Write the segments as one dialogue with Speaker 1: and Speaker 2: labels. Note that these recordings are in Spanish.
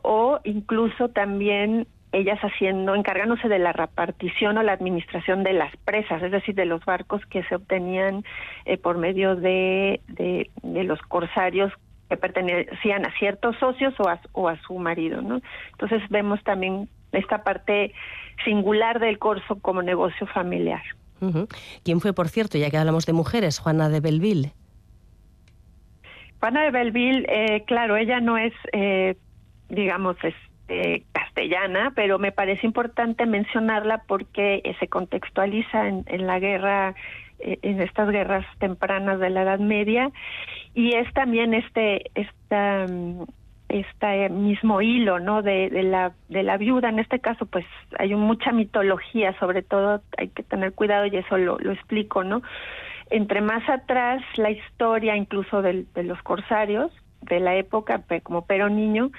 Speaker 1: o incluso también ellas encargándose de la repartición o la administración de las presas, es decir, de los barcos que se obtenían por medio de los corsarios que pertenecían a ciertos socios o a su marido, ¿no? Entonces vemos también esta parte singular del corso como negocio familiar.
Speaker 2: Uh-huh. ¿Quién fue, por cierto, ya que hablamos de mujeres, Juana de Belleville?
Speaker 1: Juana de Belleville, claro, ella no es, digamos, castellana, pero me parece importante mencionarla porque se contextualiza en la guerra, en estas guerras tempranas de la Edad Media, y es también este mismo hilo, ¿no? de la viuda. En este caso, pues hay mucha mitología, sobre todo hay que tener cuidado y eso lo explico, ¿no? Entre más atrás la historia, incluso de los corsarios de la época, como Pero Niño,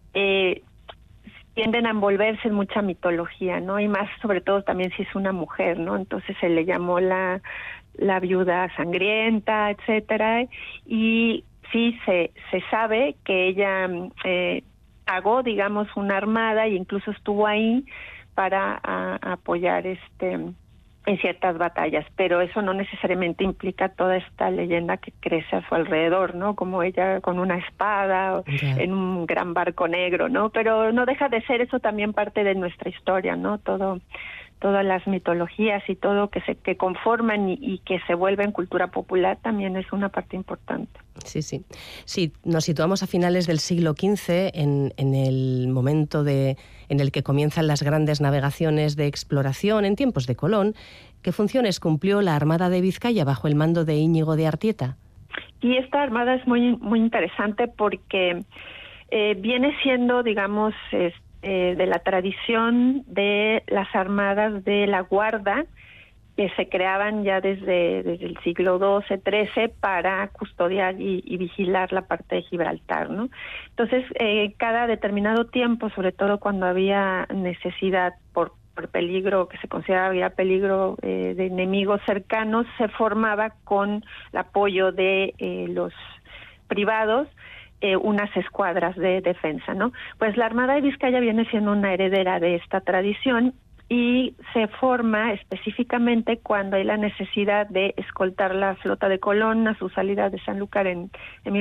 Speaker 1: tienden a envolverse en mucha mitología, ¿no? Y más sobre todo también si es una mujer, ¿no? Entonces se le llamó la viuda sangrienta, etcétera, y sí se sabe que ella pagó, digamos, una armada e incluso estuvo ahí para apoyar en ciertas batallas, pero eso no necesariamente implica toda esta leyenda que crece a su alrededor, ¿no? Como ella con una espada en un gran barco negro, ¿no? Pero no deja de ser eso también parte de nuestra historia, ¿no? Todas las mitologías y todo que conforman y que se vuelven cultura popular también es una parte importante.
Speaker 2: Sí, sí. Sí, nos situamos a finales del siglo XV en el momento en el que comienzan las grandes navegaciones de exploración en tiempos de Colón. ¿Qué funciones cumplió la Armada de Vizcaya bajo el mando de Íñigo de Artieta?
Speaker 1: Y esta armada es muy, muy interesante porque viene siendo, digamos, de la tradición de las armadas de la Guarda, que se creaban ya desde el siglo XII, XIII para custodiar y vigilar la parte de Gibraltar, ¿no? Entonces, cada determinado tiempo, sobre todo cuando había necesidad por peligro, que se consideraba había peligro de enemigos cercanos, se formaba con el apoyo de los privados unas escuadras de defensa, ¿no? Pues la Armada de Vizcaya viene siendo una heredera de esta tradición y se forma específicamente cuando hay la necesidad de escoltar la flota de Colón a su salida de Sanlúcar en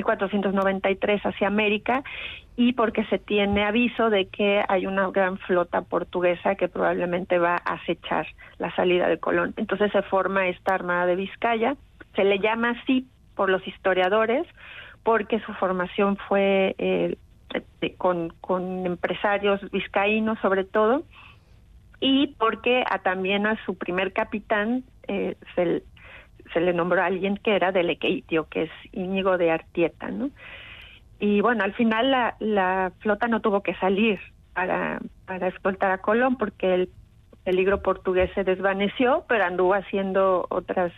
Speaker 1: 1493 hacia América, y porque se tiene aviso de que hay una gran flota portuguesa que probablemente va a acechar la salida de Colón. Entonces se forma esta Armada de Vizcaya, se le llama así por los historiadores, porque su formación fue con empresarios vizcaínos sobre todo, y porque también a su primer capitán se le nombró a alguien que era de Lequeitio, que es Íñigo de Artieta, ¿no? Y bueno, al final la flota no tuvo que salir para escoltar a Colón porque el peligro portugués se desvaneció, pero anduvo haciendo otras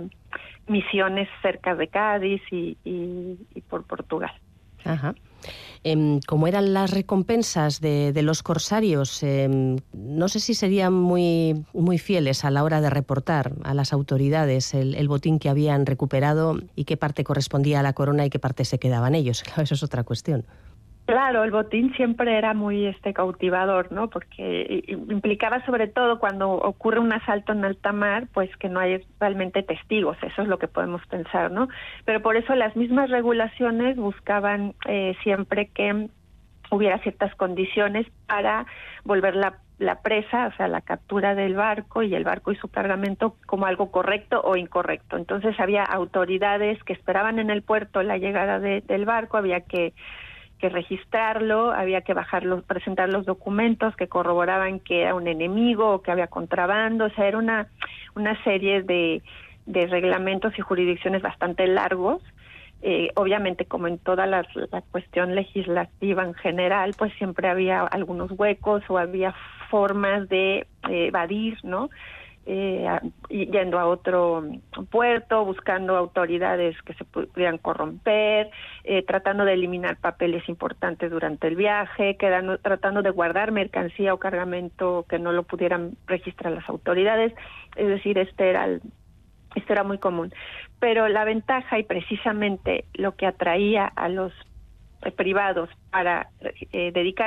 Speaker 1: misiones cerca de Cádiz y por Portugal.
Speaker 2: Ajá. ¿Cómo eran las recompensas de los corsarios? No sé si serían muy, muy fieles a la hora de reportar a las autoridades el botín que habían recuperado y qué parte correspondía a la corona y qué parte se quedaban ellos. Claro, eso es otra cuestión.
Speaker 1: Claro, el botín siempre era muy cautivador, ¿no? Porque implicaba sobre todo cuando ocurre un asalto en alta mar, pues que no hay realmente testigos, eso es lo que podemos pensar, ¿no? Pero por eso las mismas regulaciones buscaban siempre que hubiera ciertas condiciones para volver la presa, o sea, la captura del barco y el barco y su cargamento como algo correcto o incorrecto. Entonces había autoridades que esperaban en el puerto la llegada del barco, había que registrarlo, había que presentar los documentos que corroboraban que era un enemigo o que había contrabando, o sea, era una serie de reglamentos y jurisdicciones bastante largos. Obviamente, como en toda la cuestión legislativa en general, pues siempre había algunos huecos o había formas de evadir, ¿no? Yendo a otro puerto, buscando autoridades que se pudieran corromper, tratando de eliminar papeles importantes durante el viaje, tratando de guardar mercancía o cargamento que no lo pudieran registrar las autoridades. Es decir, este era muy común. Pero la ventaja y precisamente lo que atraía a los privados para dedicar